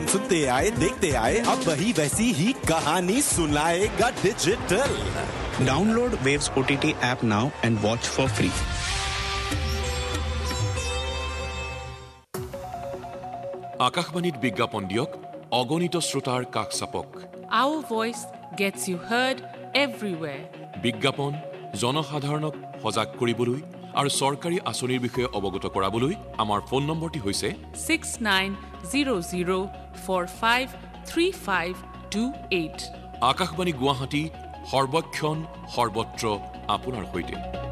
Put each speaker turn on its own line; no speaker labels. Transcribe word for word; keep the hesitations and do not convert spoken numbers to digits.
सुनते आए देखते आए अब वही वैसी ही कहानी सुनाएगा digital.
Download Waves O T T app now and watch for free.
আকাশবাণীত বিজ্ঞাপন দিয়ক অগণিত শ্ৰোতাৰ কাষ চাপক।
Our voice gets you heard everywhere.
বিজ্ঞাপন জনসাধাৰণক সজাগ কৰিবলৈ আৰু চৰকাৰী আঁচনিৰ বিষয়ে অৱগত কৰাবলৈ আমাৰ ফোন নম্বৰটি হৈছে
six nine zero zero four five three five two eight.
Akashvani Guwahati সৰ্বক্ষণ সৰ্বত্ৰ আপোনাৰ সৈতে।